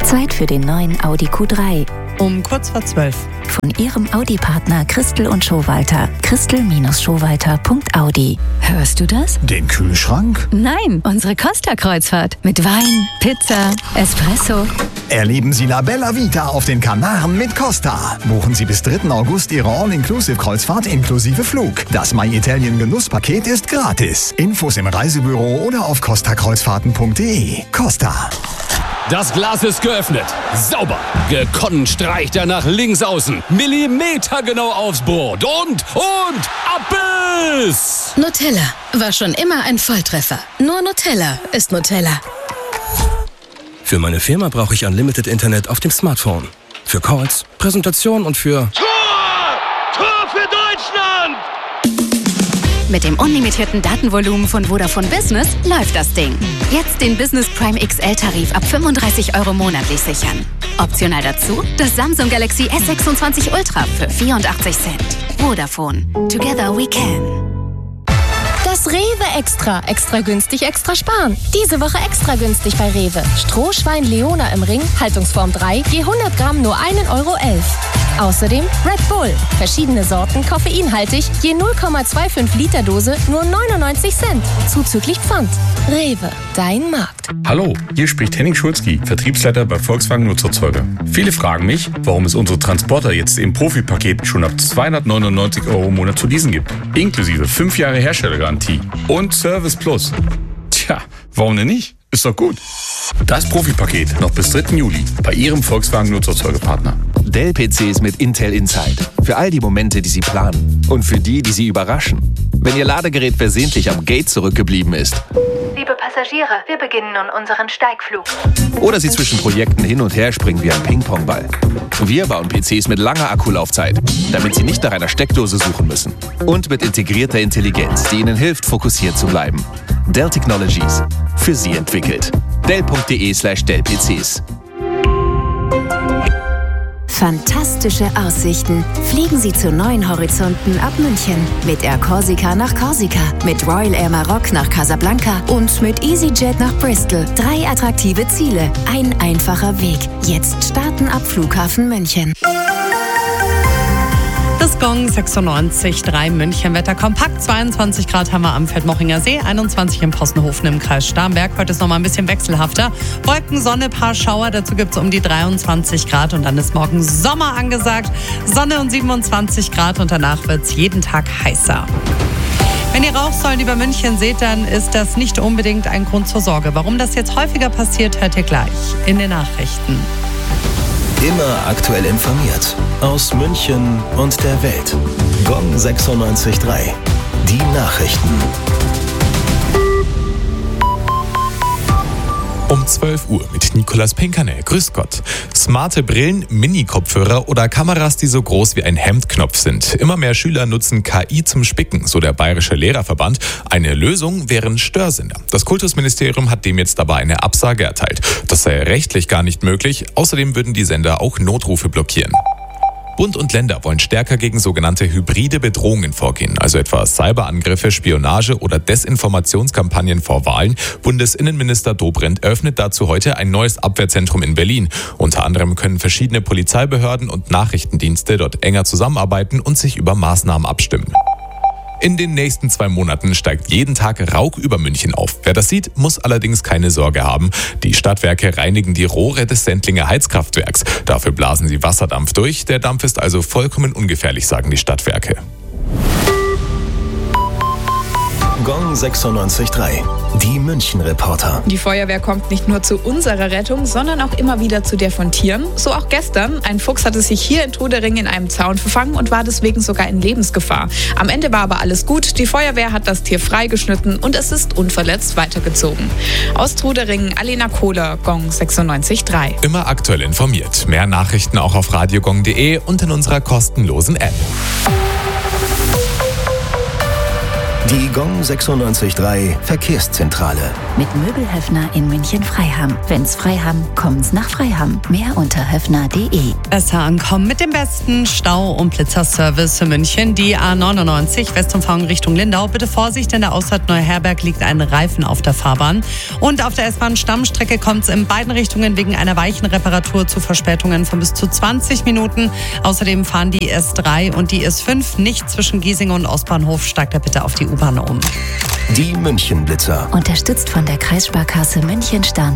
Zeit für den neuen Audi Q3. Um kurz vor 12. Von Ihrem Audi-Partner Christel und Schowalter. Christel-Schowalter.audi. Hörst du das? Den Kühlschrank? Nein, unsere Costa-Kreuzfahrt. Mit Wein, Pizza, Espresso. Erleben Sie La Bella Vita auf den Kanaren mit Costa. Buchen Sie bis 3. August Ihre All-Inclusive-Kreuzfahrt inklusive Flug. Das My Italien Genusspaket ist gratis. Infos im Reisebüro oder auf costakreuzfahrten.de. Costa. Das Glas ist geöffnet. Sauber. Gekonnt streicht er nach links außen. Millimetergenau aufs Board. Und ab ist! Nutella war schon immer ein Volltreffer. Nur Nutella ist Nutella. Für meine Firma brauche ich Unlimited Internet auf dem Smartphone. Für Calls, Präsentationen und für... Tor für Deutschland! Mit dem unlimitierten Datenvolumen von Vodafone Business läuft das Ding. Jetzt den Business Prime XL-Tarif ab 35 € monatlich sichern. Optional dazu das Samsung Galaxy S26 Ultra für 84 Cent. Vodafone. Together we can. Das Rewe Extra. Extra günstig, extra sparen. Diese Woche extra günstig bei Rewe. Strohschwein Leona im Ring, Haltungsform 3, je 100 Gramm nur 1,11 € Außerdem Red Bull. Verschiedene Sorten, koffeinhaltig, je 0,25 Liter Dose, nur 99 Cent. Zuzüglich Pfand. Rewe, dein Markt. Hallo, hier spricht Henning Schulzki, Vertriebsleiter bei Volkswagen Nutzerzeuger. Viele fragen mich, warum es unsere Transporter jetzt im Profipaket schon ab 299 € im Monat zu leasen gibt. Inklusive 5 Jahre Herstellergarantie und Service Plus. Tja, warum denn nicht? Ist doch gut. Das Profipaket noch bis 3. Juli bei Ihrem Volkswagen Nutzerzeugerpartner. Dell-PCs mit Intel Inside. Für all die Momente, die Sie planen. Und für die Sie überraschen. Wenn Ihr Ladegerät versehentlich am Gate zurückgeblieben ist. Liebe Passagiere, wir beginnen nun unseren Steigflug. Oder Sie zwischen Projekten hin und her springen wie ein Ping-Pong-Ball. Wir bauen PCs mit langer Akkulaufzeit, damit Sie nicht nach einer Steckdose suchen müssen. Und mit integrierter Intelligenz, die Ihnen hilft, fokussiert zu bleiben. Dell Technologies. Für Sie entwickelt. Dell.de/Dell-PCs. Fantastische Aussichten. Fliegen Sie zu neuen Horizonten ab München. Mit Air Corsica nach Korsika, mit Royal Air Maroc nach Casablanca und mit EasyJet nach Bristol. 3 attraktive Ziele, ein einfacher Weg. Jetzt starten ab Flughafen München. Das Gong 96,3 München. Wetter kompakt. 22 Grad haben wir am Feldmochinger See, 21 im Possenhofen im Kreis Starnberg. Heute ist noch mal ein bisschen wechselhafter. Wolken, Sonne, paar Schauer. Dazu gibt es um die 23 Grad. Und dann ist morgen Sommer angesagt. Sonne und 27 Grad. Und danach wird es jeden Tag heißer. Wenn ihr Rauchsäulen über München seht, dann ist das nicht unbedingt ein Grund zur Sorge. Warum das jetzt häufiger passiert, hört ihr gleich in den Nachrichten. Immer aktuell informiert. Aus München und der Welt. Gong 96,3. Die Nachrichten. Um 12 Uhr mit Nicolas Pinkernell. Grüß Gott. Smarte Brillen, Mini-Kopfhörer oder Kameras, die so groß wie ein Hemdknopf sind. Immer mehr Schüler nutzen KI zum Spicken, so der Bayerische Lehrerverband. Eine Lösung wären Störsender. Das Kultusministerium hat dem jetzt aber eine Absage erteilt. Das sei rechtlich gar nicht möglich. Außerdem würden die Sender auch Notrufe blockieren. Bund und Länder wollen stärker gegen sogenannte hybride Bedrohungen vorgehen, also etwa Cyberangriffe, Spionage oder Desinformationskampagnen vor Wahlen. Bundesinnenminister Dobrindt eröffnet dazu heute ein neues Abwehrzentrum in Berlin. Unter anderem können verschiedene Polizeibehörden und Nachrichtendienste dort enger zusammenarbeiten und sich über Maßnahmen abstimmen. In den nächsten 2 Monaten steigt jeden Tag Rauch über München auf. Wer das sieht, muss allerdings keine Sorge haben. Die Stadtwerke reinigen die Rohre des Sendlinger Heizkraftwerks. Dafür blasen sie Wasserdampf durch. Der Dampf ist also vollkommen ungefährlich, sagen die Stadtwerke. Gong 96,3. Die München-Reporter. Die Feuerwehr kommt nicht nur zu unserer Rettung, sondern auch immer wieder zu der von Tieren. So auch gestern. Ein Fuchs hatte sich hier in Trudering in einem Zaun verfangen und war deswegen sogar in Lebensgefahr. Am Ende war aber alles gut. Die Feuerwehr hat das Tier freigeschnitten und es ist unverletzt weitergezogen. Aus Trudering, Alena Kohler, Gong 96,3. Immer aktuell informiert. Mehr Nachrichten auch auf radiogong.de und in unserer kostenlosen App. Die Gong 96.3 Verkehrszentrale. Mit Möbelhöfner in München-Freiham. Wenn's Freiham, kommt's nach Freiham. Mehr unter höfner.de. Besser ankommen mit dem besten Stau- und Blitzerservice für München. Die A99 Westumfahrung Richtung Lindau. Bitte Vorsicht, in der Ausfahrt Neuherberg liegt ein Reifen auf der Fahrbahn. Und auf der S-Bahn-Stammstrecke kommt es in beiden Richtungen wegen einer Weichenreparatur zu Verspätungen von bis zu 20 Minuten. Außerdem fahren die S3 und die S5 nicht zwischen Giesing und Ostbahnhof. Steigt er bitte auf die U-Bahn um. Die München-Blitzer. Unterstützt von der Kreissparkasse München-Starnberg.